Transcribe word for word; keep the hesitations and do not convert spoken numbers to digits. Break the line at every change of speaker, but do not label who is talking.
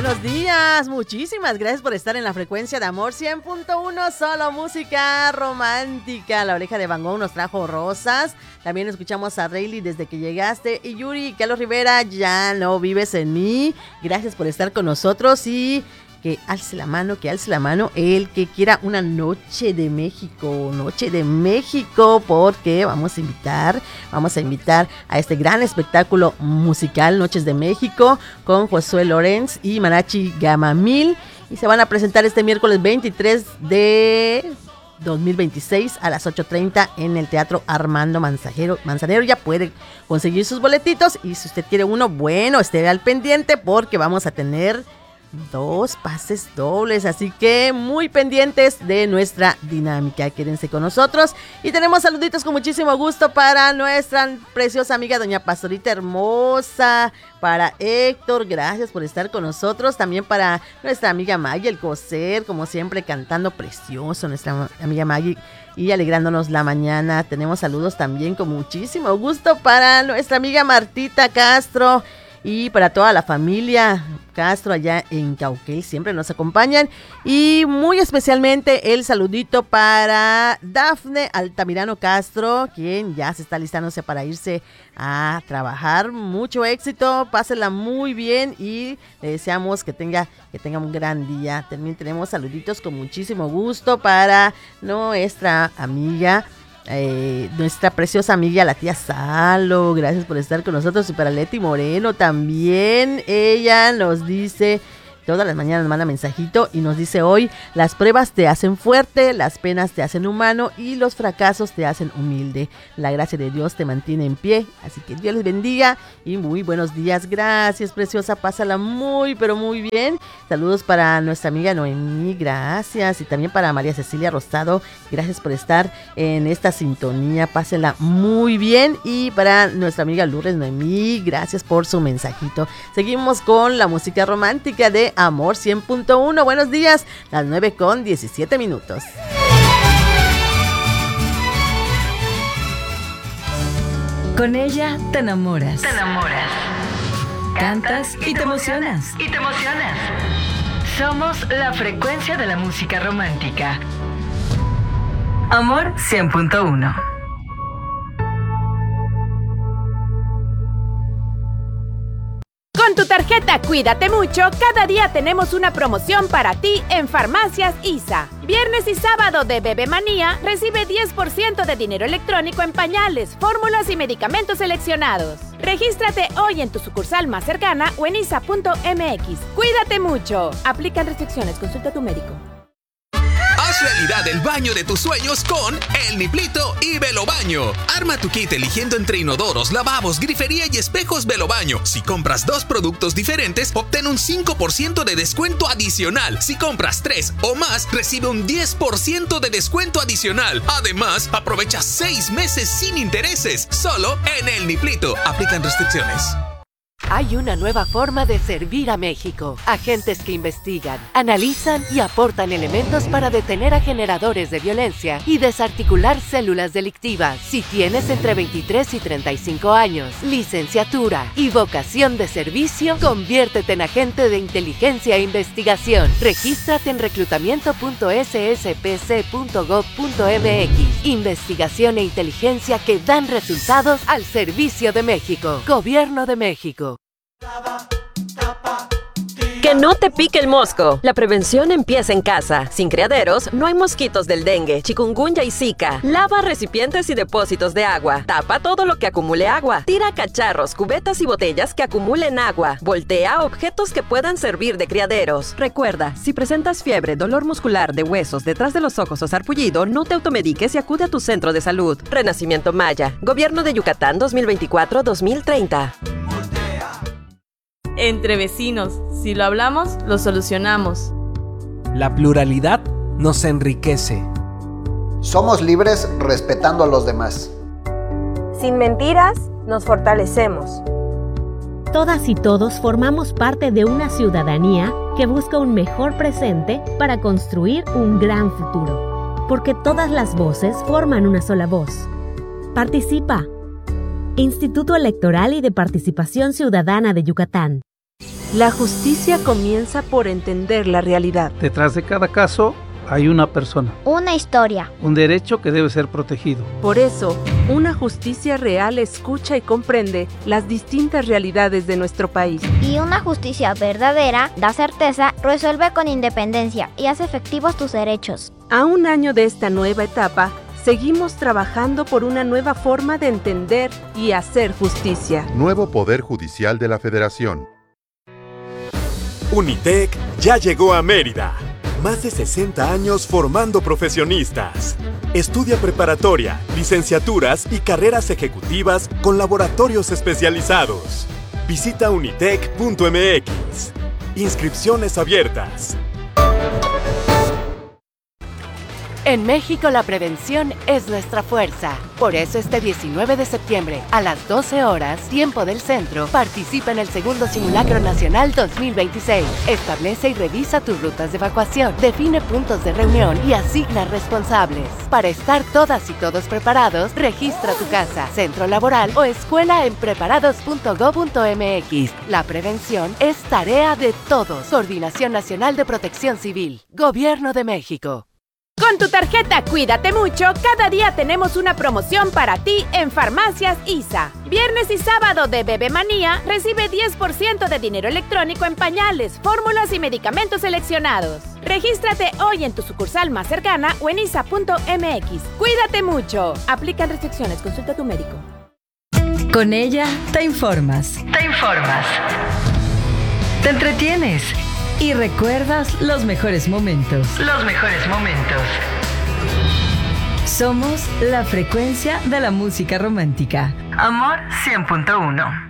buenos días. Muchísimas gracias por estar en la frecuencia de Amor cien punto uno, solo música romántica. La Oreja de Van Gogh nos trajo rosas. También escuchamos a Rayleigh, Desde que llegaste. Y Yuri, Carlos Rivera, Ya no vives en mí. Gracias por estar con nosotros y que alce la mano, que alce la mano el que quiera una Noche de México, Noche de México, porque vamos a invitar, vamos a invitar a este gran espectáculo musical, Noches de México, con Josué Lorenz y Marachi Gamamil, y se van a presentar este miércoles veintitrés de dos mil veintiséis a las ocho treinta en el Teatro Armando Manzanero. Manzanero ya puede conseguir sus boletitos, y si usted quiere uno, bueno, esté al pendiente porque vamos a tener dos pases dobles, así que muy pendientes de nuestra dinámica. Quédense con nosotros y tenemos saluditos con muchísimo gusto para nuestra preciosa amiga doña Pastorita hermosa, para Héctor, gracias por estar con nosotros, también para nuestra amiga Maggie el Coser, como siempre cantando precioso nuestra amiga Maggie y alegrándonos la mañana. Tenemos saludos también con muchísimo gusto para nuestra amiga Martita Castro y para toda la familia Castro allá en Cauquel, siempre nos acompañan, y muy especialmente el saludito para Dafne Altamirano Castro, quien ya se está listándose para irse a trabajar. Mucho éxito, pásela muy bien y le deseamos que tenga, que tenga un gran día. También tenemos saluditos con muchísimo gusto para nuestra amiga Eh, nuestra preciosa amiga la tía Salo, gracias por estar con nosotros, y para Leti Moreno también, ella nos dice, todas las mañanas nos manda mensajito y nos dice hoy: las pruebas te hacen fuerte, las penas te hacen humano y los fracasos te hacen humilde. La gracia de Dios te mantiene en pie, así que Dios les bendiga y muy buenos días. Gracias, preciosa, pásala muy pero muy bien. Saludos para nuestra amiga Noemí, gracias, y también para María Cecilia Rosado, gracias por estar en esta sintonía, pásenla muy bien. Y para nuestra amiga Lourdes Noemí, gracias por su mensajito. Seguimos con la música romántica de Amor cien punto uno. Buenos días, las nueve con diecisiete minutos.
Con ella te enamoras.
Te enamoras.
Cantas y te emocionas.
Y te emocionas. Somos la frecuencia de la música romántica. Amor cien punto uno.
Con tu tarjeta Cuídate Mucho, cada día tenemos una promoción para ti en Farmacias I S A. Viernes y sábado de Bebe Manía, recibe diez por ciento de dinero electrónico en pañales, fórmulas y medicamentos seleccionados. Regístrate hoy en tu sucursal más cercana o en isa punto eme equis. Cuídate mucho. Aplican restricciones. Consulta a tu médico.
Haz realidad el baño de tus sueños con El Niplito y Velobaño. Arma tu kit eligiendo entre inodoros, lavabos, grifería y espejos Velobaño. Si compras dos productos diferentes, obtén un cinco por ciento de descuento adicional. Si compras tres o más, recibe un diez por ciento de descuento adicional. Además, aprovecha seis meses sin intereses, solo en El Niplito. Aplican restricciones.
Hay una nueva forma de servir a México. Agentes que investigan, analizan y aportan elementos para detener a generadores de violencia y desarticular células delictivas. Si tienes entre veintitrés y treinta y cinco años, licenciatura y vocación de servicio, conviértete en agente de inteligencia e investigación. Regístrate en reclutamiento punto ese ese pe ce punto gob punto eme equis. Investigación e inteligencia que dan resultados al servicio de México. Gobierno de México.
Que no te pique el mosco. La prevención empieza en casa. Sin criaderos, no hay mosquitos del dengue, chikungunya y zika. Lava recipientes y depósitos de agua. Tapa todo lo que acumule agua. Tira cacharros, cubetas y botellas que acumulen agua. Voltea objetos que puedan servir de criaderos. Recuerda, si presentas fiebre, dolor muscular de huesos detrás de los ojos o sarpullido, no te automediques y acude a tu centro de salud. Renacimiento Maya. Gobierno de Yucatán dos mil veinticuatro a dos mil treinta.
Entre vecinos, si lo hablamos, lo solucionamos.
La pluralidad nos enriquece.
Somos libres respetando a los demás.
Sin mentiras, nos fortalecemos.
Todas y todos formamos parte de una ciudadanía que busca un mejor presente para construir un gran futuro. Porque todas las voces forman una sola voz. Participa. Instituto Electoral y de Participación Ciudadana de Yucatán.
La justicia comienza por entender la realidad.
Detrás de cada caso hay una persona.
Una historia.
Un derecho que debe ser protegido.
Por eso, una justicia real escucha y comprende las distintas realidades de nuestro país.
Y una justicia verdadera da certeza, resuelve con independencia y hace efectivos tus derechos.
A un año de esta nueva etapa, seguimos trabajando por una nueva forma de entender y hacer justicia.
Nuevo Poder Judicial de la Federación.
Unitec ya llegó a Mérida. Más de sesenta años formando profesionistas. Estudia preparatoria, licenciaturas y carreras ejecutivas con laboratorios especializados. Visita unitec punto m x. Inscripciones abiertas.
En México la prevención es nuestra fuerza. Por eso este diecinueve de septiembre, a las doce horas, tiempo del centro, participa en el segundo Simulacro Nacional dos mil veintiséis. Establece y revisa tus rutas de evacuación, define puntos de reunión y asigna responsables. Para estar todas y todos preparados, registra tu casa, centro laboral o escuela en preparados punto gob punto m x. La prevención es tarea de todos. Coordinación Nacional de Protección Civil. Gobierno de México.
Con tu tarjeta Cuídate Mucho, cada día tenemos una promoción para ti en Farmacias I S A. Viernes y sábado de Bebe Manía, recibe diez por ciento de dinero electrónico en pañales, fórmulas y medicamentos seleccionados. Regístrate hoy en tu sucursal más cercana o en isa punto m x. Cuídate mucho. Aplican restricciones. Consulta a tu médico.
Con ella te informas.
Te informas.
Te entretienes. Y recuerdas los mejores momentos.
Los mejores momentos.
Somos la frecuencia de la música romántica.
Amor cien punto uno.